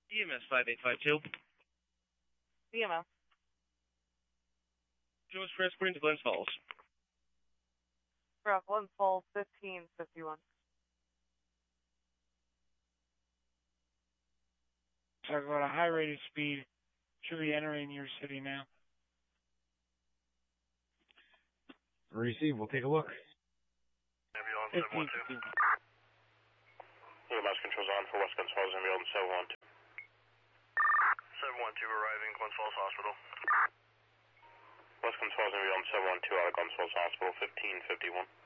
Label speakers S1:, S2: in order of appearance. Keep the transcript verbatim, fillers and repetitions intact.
S1: E M S five eight five two.
S2: E M S.
S1: Joe is transporting to Glens Falls.
S2: Rough, Glens Falls, fifteen fifty-one.
S3: Talk about a high rate of speed. Should be entering your city now.
S4: Receive, we'll take a look.
S3: fifteen fifty-one.
S5: E M S controls on for West Glens Falls, ambulance seven one two.
S6: seven one two arriving, Glens Falls Hospital.
S5: West Glens Falls, ambulance seven one two out of Glens Falls Hospital, fifteen fifty-one.